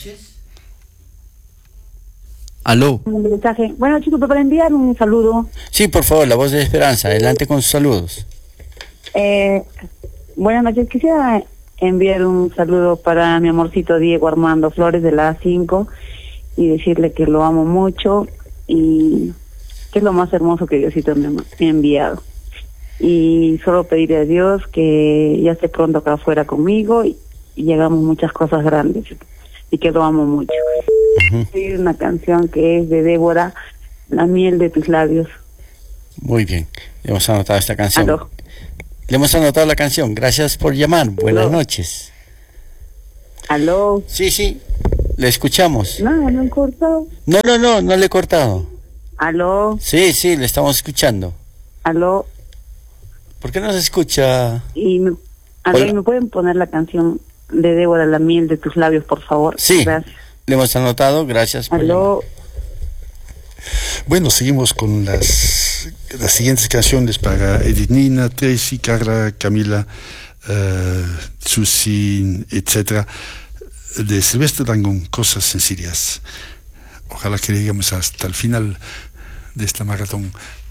noches. Aló. Un mensaje. Bueno, chicos, para enviar un saludo. Sí, por favor, la voz de Esperanza. Adelante con sus saludos. Buenas noches. Quisiera enviar un saludo para mi amorcito Diego Armando Flores de la A5 y decirle que lo amo mucho y que es lo más hermoso que Diosito me ha enviado. Y solo pedirle a Dios que ya esté pronto acá afuera conmigo y hagamos muchas cosas grandes y que lo amo mucho. Hay una canción que es de Débora, La miel de tus labios. Muy bien, le hemos anotado esta canción. ¿Aló? Le hemos anotado la canción. Gracias por llamar. Buenas ¿Aló? noches. ¿Aló? Sí, le escuchamos. No he cortado. No le he cortado. ¿Aló? Sí, le estamos escuchando. ¿Aló? ¿Por qué no se escucha? ¿Aló? ¿Y me pueden poner la canción de Débora, La miel de tus labios, por favor? Sí, Gracias. le hemos anotado. Gracias por ¿Aló? llamar. Bueno, seguimos con las siguientes canciones para Edith Nina, Tracy, Carla, Camila, Susi, etcétera, de Silvestre Dangond, Cosas sencillas. Ojalá que lleguemos hasta el final de esta maratón